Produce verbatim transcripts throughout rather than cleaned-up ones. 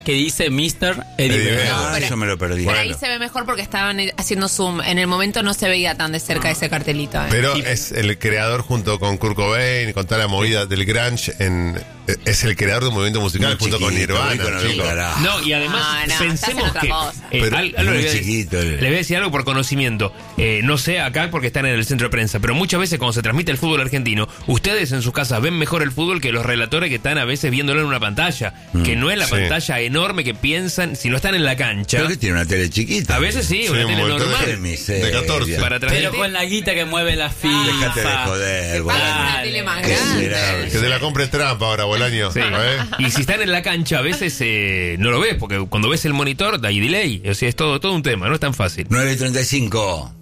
que dice mister Eddie Eddie Vedder. Vedder. Ah, eso me lo perdí. Pero Bueno. ahí se ve mejor porque estaban haciendo zoom. En el momento no se veía tan de cerca ese cartelito. ¿eh? Pero es el creador junto con Kurt Cobain, con toda la movida del grunge, en, es el creador de un movimiento musical Muy junto con chiquito, Nirvana, rico no ve un chicos. carajo. No, y además No, no, pensemos estás en otra que cosa. eh, Pero al- algo muy le voy a decir- chiquito, el- le voy a decir algo por conocimiento. Eh, no sé acá porque están en el centro de prensa, pero muchas veces cuando se transmite el fútbol argentino, ustedes en sus casas ven mejor el fútbol que los relatores que están a veces viéndolo en una pantalla, que no es la Sí. pantalla enorme que piensan si no están en la cancha. Creo que tiene una tele chiquita. A veces sí, Sí, una un tele montón de- normal. Qué miseria. de catorce. Para Pero transmitir. con la guita que mueve la FIFA. Déjate de joder, Que pagan una Dale. tele más Qué grande. miserable. Que te la compre Trump ahora, Bolaño. Sí. ¿eh? Y si están en la cancha, a veces eh, no lo ves, porque cuando ves el monitor hay delay. O sea, es todo, todo un tema, no es tan fácil. nueve y treinta y cinco.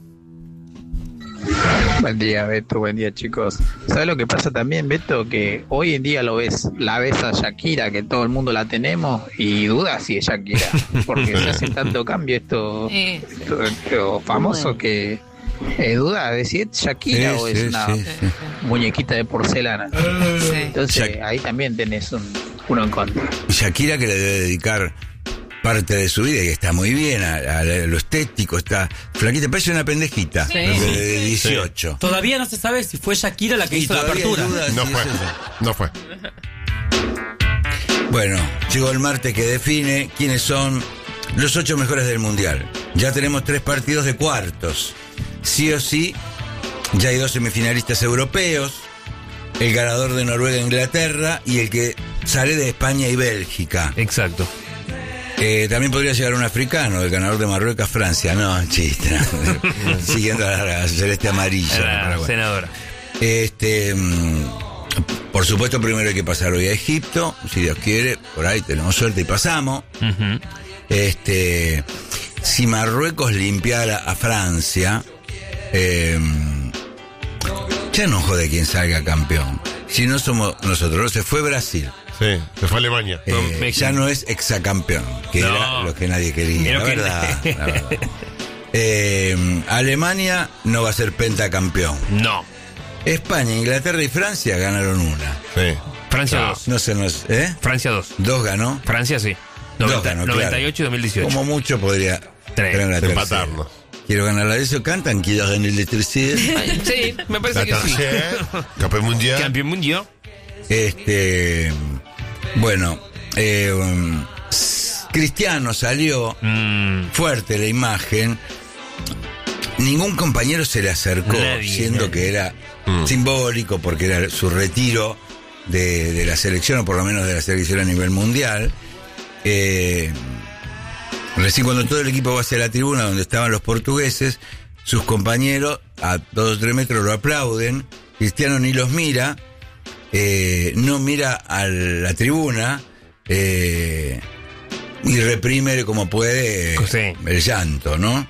Buen día, Beto, buen día, chicos. ¿Sabes lo que pasa también, Beto? Que hoy en día lo ves, la ves a Shakira, que todo el mundo la tenemos, y dudas si es Shakira, porque se hace tanto cambio esto, Sí. esto, esto famoso que eh, duda de si es Shakira Sí, o es sí, una sí, sí. muñequita de porcelana. Sí. Entonces Shak- ahí también tenés un, uno en contra. Y Shakira, que le debe dedicar parte de su vida, y está muy bien, a, a lo estético, está flaquita, parece una pendejita, Sí. de, de dieciocho. Todavía no se sabe si fue Shakira la que Y hizo la todavía hay apertura. dudas No si fue. es ella. No fue. Bueno, llegó el martes que define quiénes son los ocho mejores del Mundial. Ya tenemos tres partidos de cuartos. Sí o sí, ya hay dos semifinalistas europeos, el ganador de Noruega e Inglaterra y el que sale de España y Bélgica. Exacto. Eh, también podría llegar un africano, el ganador de Marruecos, Francia. No, chiste. No. Siguiendo a la celeste amarilla. de La Paraguay. senadora. Este, mm, por supuesto, primero hay que pasar hoy a Egipto, si Dios quiere, por ahí tenemos suerte y pasamos. Ujú. Este, si Marruecos limpiara a Francia, eh, ya no jode quien salga campeón. Si no somos nosotros, se fue Brasil. Sí, se fue a Alemania. Eh, México. ya no es exacampeón, que No. era lo que nadie quería. Era La lo que- verdad, la verdad. Eh, Alemania no va a ser pentacampeón. No. España, Inglaterra y Francia ganaron una. Sí. Francia No. dos. No se nos, ¿eh? Francia dos. Dos ganó. Francia sí. Dos noventa, ganó, noventa y ocho y claro. dos mil dieciocho. Como mucho podría Tres. ganar la tercera. Empatarnos. Quiero ganar la de eso. Cantan, quiero ganar el electricidad. Sí, me parece La que sí. tercera, campeón mundial. Campeón mundial. Este, bueno, eh, um, Cristiano salió Mm, fuerte la imagen. Ningún compañero se le acercó, Nadie, siendo nadie. que era Mm. simbólico porque era su retiro de, de la selección, o por lo menos de la selección a nivel mundial. Eh, recién cuando todo el equipo va hacia la tribuna donde estaban los portugueses, sus compañeros a dos o tres metros lo aplauden. Cristiano ni los mira, eh, no mira a la tribuna eh, y reprime como puede Sí. el llanto, ¿no?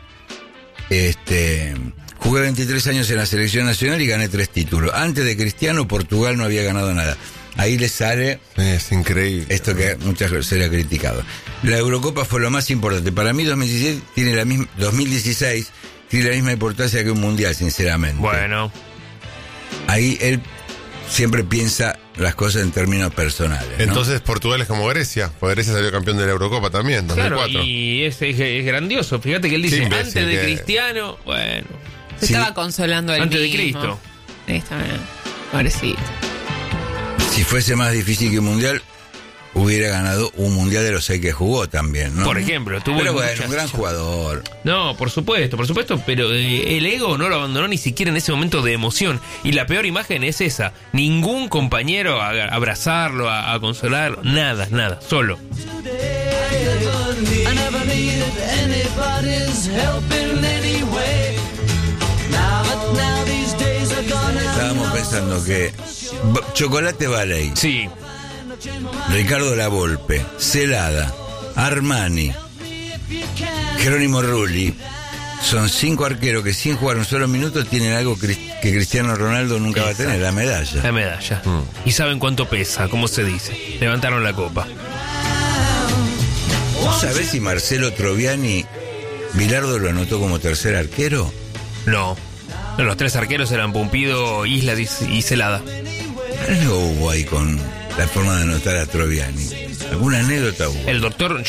Este, jugué veintitrés años en la selección nacional y gané tres títulos. Antes de Cristiano, Portugal no había ganado nada. Ahí le sale Sí, es increíble. esto que muchas veces se le ha criticado. La Eurocopa fue lo más importante. Para mí dos mil dieciséis tiene la misma, dos mil dieciséis tiene la misma importancia que un mundial, sinceramente. bueno. Ahí él siempre piensa las cosas en términos personales, ¿no? Entonces Portugal es como Grecia, porque Grecia salió campeón de la Eurocopa también, dos mil Claro, cuatro. y es, es, es grandioso. Fíjate que él dice, Qué imbécil antes de que- Cristiano, bueno, Se Sí. estaba consolando él antes de mismo. Cristo. Sí, está bien. Pobrecito. Si fuese más difícil que un mundial, hubiera ganado un mundial de los seis que jugó también, ¿no? Por ejemplo, tuvo Pero bueno, muchas- un gran jugador. No, por supuesto, por supuesto, pero eh, el ego no lo abandonó ni siquiera en ese momento de emoción. Y la peor imagen es esa. Ningún compañero a, a abrazarlo, a, a consolarlo, nada, nada, solo. I never needed anybody's help in any way. Now, but now these days are gone. Estábamos pensando que B- Chocolate Ballet, Sí, Ricardo Lavolpe, Celada, Armani, Jerónimo Rulli, son cinco arqueros que sin jugar un solo minuto tienen algo cri- que Cristiano Ronaldo nunca va a tener, la medalla. la medalla. Y saben cuánto pesa, como se dice. Levantaron la copa. ¿Vos sabés si Marcelo Troviani, Bilardo lo anotó como tercer arquero? No. No, los tres arqueros eran Pumpido, Isla y y Celada. Algo hubo ahí con la forma de anotar a Troviani. ¿Alguna anécdota hubo? El doctor